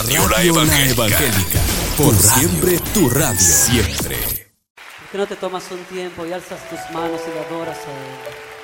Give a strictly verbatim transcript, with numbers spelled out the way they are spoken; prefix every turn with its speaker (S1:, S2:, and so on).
S1: Radio La Evangélica. Evangélica. Por siempre tu radio. Siempre.
S2: ¿Por qué no te tomas un tiempo y alzas tus manos y le adoras a Él?